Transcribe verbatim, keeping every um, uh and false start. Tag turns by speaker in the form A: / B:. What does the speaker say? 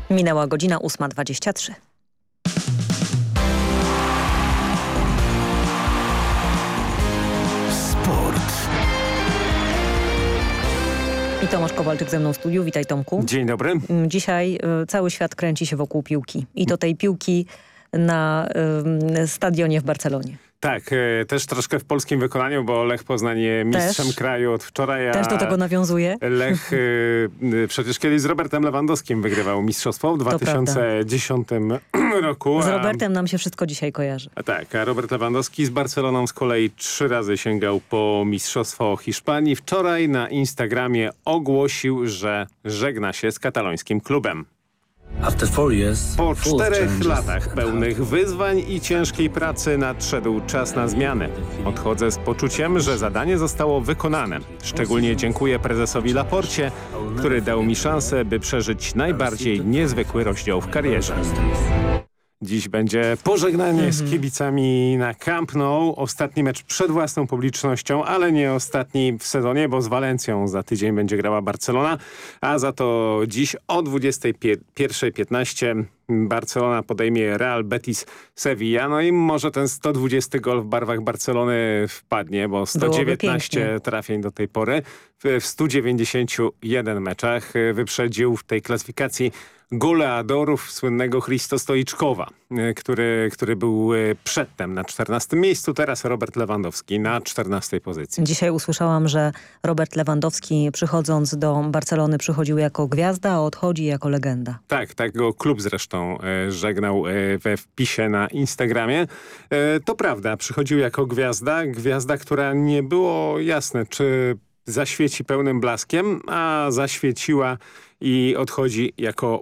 A: Minęła godzina ósma dwadzieścia trzy. I Tomasz Kowalczyk ze mną w studiu. Witaj, Tomku.
B: Dzień dobry.
A: Dzisiaj y, cały świat kręci się wokół piłki. I to tej piłki na y, stadionie w Barcelonie.
B: Tak, e, też troszkę w polskim wykonaniu, bo Lech Poznań mistrzem też. kraju od wczoraj.
A: Też do tego nawiązuje.
B: Lech e, przecież kiedyś z Robertem Lewandowskim wygrywał mistrzostwo w dwa tysiące dziesiątym roku.
A: Z Robertem nam się wszystko dzisiaj kojarzy.
B: A tak, a Robert Lewandowski z Barceloną z kolei trzy razy sięgał po mistrzostwo Hiszpanii. Wczoraj na Instagramie ogłosił, że żegna się z katalońskim klubem. Po czterech latach pełnych wyzwań i ciężkiej pracy nadszedł czas na zmianę. Odchodzę z poczuciem, że zadanie zostało wykonane. Szczególnie dziękuję prezesowi Laporcie, który dał mi szansę, by przeżyć najbardziej niezwykły rozdział w karierze. Dziś będzie pożegnanie mm-hmm. z kibicami na Camp Nou. Ostatni mecz przed własną publicznością, ale nie ostatni w sezonie, bo z Walencją za tydzień będzie grała Barcelona, a za to dziś o dwudziestej pierwszej piętnaście Barcelona podejmie Real Betis Sevilla. No i może ten sto dwudziesty gol w barwach Barcelony wpadnie, bo sto dziewiętnaście trafień do tej pory w stu dziewięćdziesięciu jeden meczach. Wyprzedził w tej klasyfikacji goleadorów słynnego Hristo Stoiczkowa, który, który był przedtem na czternastym miejscu, teraz Robert Lewandowski na czternastej pozycji.
A: Dzisiaj usłyszałam, że Robert Lewandowski przychodząc do Barcelony przychodził jako gwiazda, a odchodzi jako legenda.
B: Tak, tak go klub zresztą e, żegnał e, we wpisie na Instagramie. E, to prawda, przychodził jako gwiazda, gwiazda, która nie było jasne, czy zaświeci pełnym blaskiem, a zaświeciła i odchodzi jako